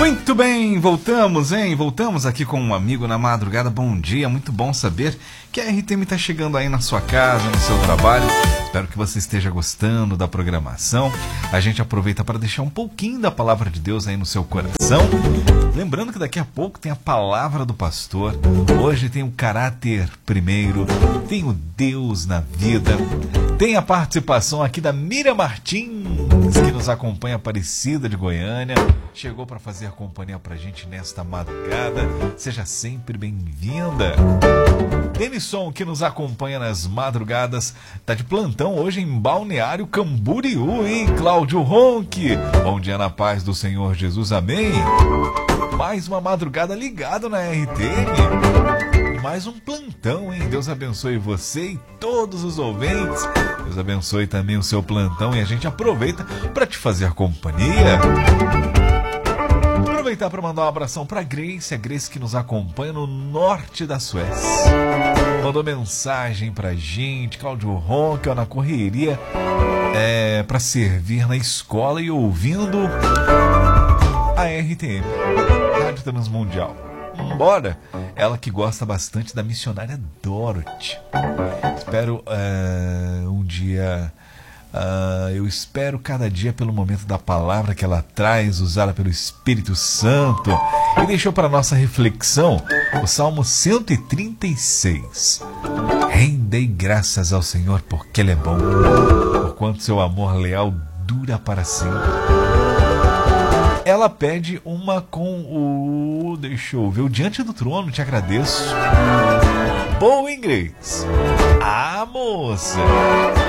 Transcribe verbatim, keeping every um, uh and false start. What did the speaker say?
Muito bem, voltamos, hein? Voltamos aqui com um amigo na madrugada. Bom dia, muito bom saber que a R T M está chegando aí na sua casa, no seu trabalho. Espero que você esteja gostando da programação. A gente aproveita para deixar um pouquinho da palavra de Deus aí no seu coração. Lembrando que daqui a pouco tem a palavra do pastor. Hoje tem o caráter primeiro, tem o Deus na vida. Tem a participação aqui da Miriam Martins, que nos acompanha, Aparecida de Goiânia. Chegou para fazer companhia pra gente nesta madrugada. Seja sempre bem-vinda. Denison, que nos acompanha nas madrugadas, tá de plantão hoje em Balneário Camboriú, hein? Cláudio Ronque. Bom dia na paz do Senhor Jesus, amém. Mais uma madrugada ligada na R T M. Mais um plantão, hein? Deus abençoe você e todos os ouvintes. Deus abençoe também o seu plantão e a gente aproveita para te fazer companhia. Aproveitar para mandar um abração para Grace, a Grace que nos acompanha no norte da Suécia. Mandou mensagem pra gente, Cláudio Ronque, ó, na correria, é, para servir na escola e ouvindo a R T M, Rádio Transmundial. Embora ela que gosta bastante da missionária Dorothy. Espero uh, um dia, uh, eu espero cada dia pelo momento da palavra que ela traz, usada pelo Espírito Santo. E deixou para nossa reflexão o Salmo cento e trinta e seis. Rendei graças ao Senhor porque Ele é bom, porquanto seu amor leal dura para sempre. Ela pede uma com o... Deixa eu ver. O Diante do Trono, te agradeço. Bom inglês. Ah, moça.